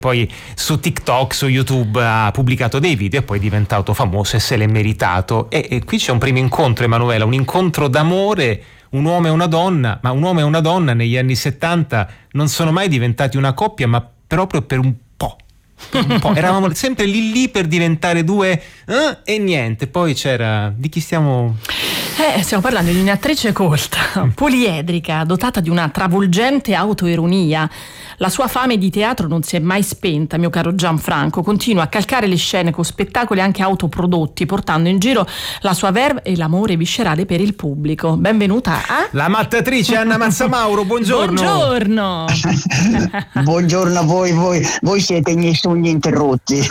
poi su TikTok, su YouTube ha pubblicato dei video e poi è diventato famoso e se l'è meritato. E qui c'è un primo incontro, Emanuela, un incontro d'amore, un uomo e una donna, ma un uomo e una donna negli anni 70 non sono mai diventati una coppia, ma proprio per un po'. Eravamo sempre lì per diventare due e niente. Poi c'era... Di chi stiamo... Stiamo parlando di un'attrice colta, poliedrica, dotata di una travolgente autoironia. La sua fame di teatro non si è mai spenta, mio caro Gianfranco. Continua a calcare le scene con spettacoli anche autoprodotti, portando in giro la sua verve e l'amore viscerale per il pubblico. Benvenuta a... La mattatrice Anna Mazzamauro, buongiorno. Buongiorno. Buongiorno a voi siete i miei sogni interrotti.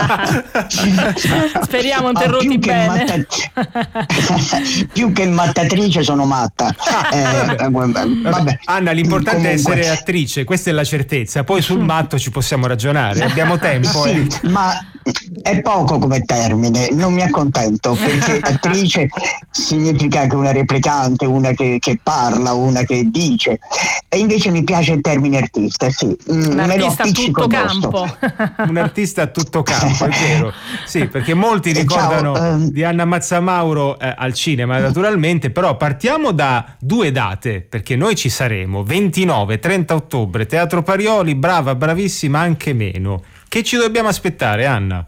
Speriamo interrotti bene. Più che mattatrice sono matta. Vabbè. Anna, l'importante è essere attrice, questa è la certezza. Poi sul matto ci possiamo ragionare, abbiamo tempo. Sì, ma è poco come termine, non mi accontento, perché attrice significa anche una replicante, una che parla, una che dice, e invece mi piace il termine artista, sì. Un artista a tutto campo. Un artista a tutto campo, è vero. Sì, perché molti ricordano di Anna Mazzamauro al cinema, naturalmente, però partiamo da due date, perché noi ci saremo 29-30 ottobre, Teatro Parioli, brava, bravissima, anche meno. Che ci dobbiamo aspettare, Anna?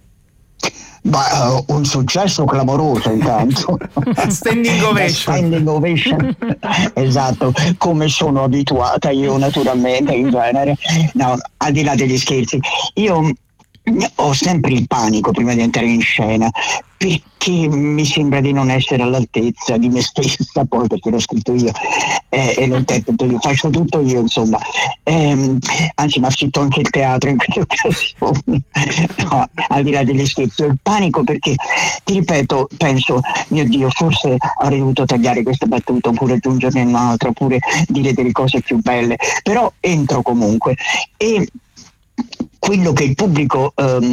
Un successo clamoroso intanto. Standing ovation. Esatto, come sono abituata io naturalmente in genere. No, al di là degli scherzi, io ho sempre il panico prima di entrare in scena, perché mi sembra di non essere all'altezza di me stessa, poi perché l'ho scritto io e lo interpreto io, faccio tutto io, insomma, anzi mi affitto anche il teatro in queste occasioni. No, al di là degli scherzi, ho il panico perché, ti ripeto, penso, mio Dio, forse avrei dovuto tagliare questa battuta oppure aggiungerne un'altra oppure dire delle cose più belle, però entro comunque. E quello che il pubblico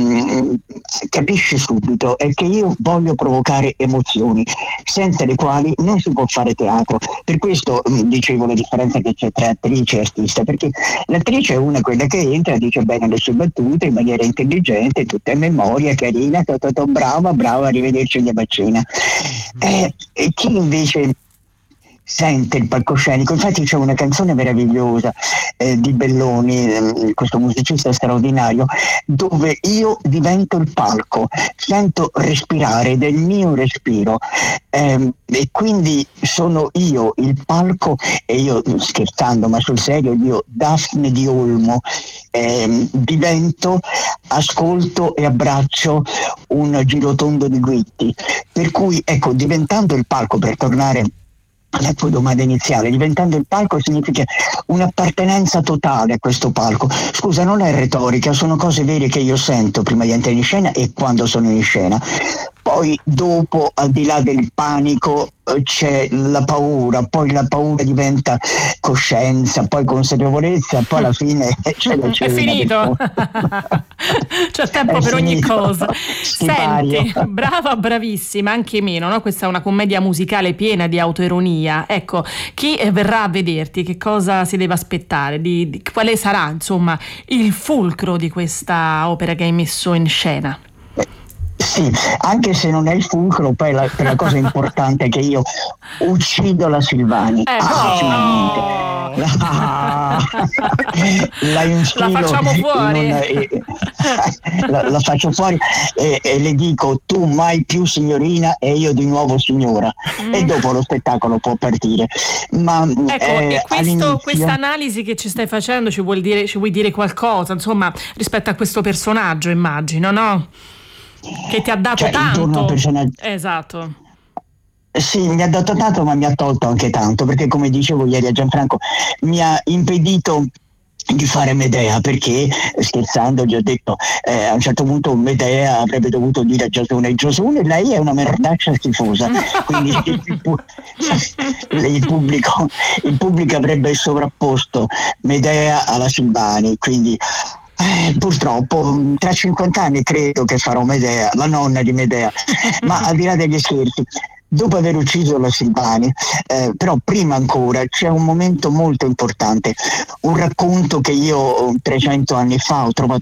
capisce subito è che io voglio provocare emozioni senza le quali non si può fare teatro. Per questo dicevo la differenza che c'è tra attrice e artista, perché l'attrice è una quella che entra, dice bene le sue battute in maniera intelligente, tutta in memoria, carina, brava, arrivederci a bacina. E chi invece sente il palcoscenico, infatti c'è una canzone meravigliosa di Belloni, questo musicista straordinario, dove io divento il palco, sento respirare del mio respiro, e quindi sono io il palco, e io, scherzando ma sul serio, io Daphne di Olmo, divento, ascolto e abbraccio un girotondo di Guitti, per cui ecco, diventando il palco, per tornare alla tua domanda iniziale, diventando il palco significa un'appartenenza totale a questo palco. Scusa, non è retorica, sono cose vere che io sento prima di entrare in scena e quando sono in scena. Poi dopo, al di là del panico, c'è la paura, poi la paura diventa coscienza, poi consapevolezza, poi alla fine c'è la cena. È finito. C'è tempo per ogni cosa. Senti, brava, bravissima, anche meno, no? Questa è una commedia musicale piena di autoironia. Ecco, chi verrà a vederti, che cosa si deve aspettare? Quale sarà, insomma, il fulcro di questa opera che hai messo in scena? Sì, anche se non è il fulcro, poi la cosa importante è che io uccido la Silvani. La infilo, la facciamo fuori. La faccio fuori e le dico: tu mai più signorina e io di nuovo signora. E dopo lo spettacolo può partire. Ma ecco, e questa analisi che ci stai facendo ci vuoi dire qualcosa, insomma, rispetto a questo personaggio, immagino, no? Che ti ha dato tanto. Esatto. Sì, mi ha dato tanto, ma mi ha tolto anche tanto, perché come dicevo ieri a Gianfranco, mi ha impedito di fare Medea, perché scherzando gli ho detto a un certo punto Medea avrebbe dovuto dire a Giasone: Giasone, lei è una merdaccia schifosa. Quindi il pubblico avrebbe sovrapposto Medea alla Silvani, quindi purtroppo tra 50 anni credo che farò Medea, la nonna di Medea. Ma al di là degli scherzi, dopo aver ucciso la Silvani, però prima ancora c'è un momento molto importante, un racconto che io 300 anni fa ho trovato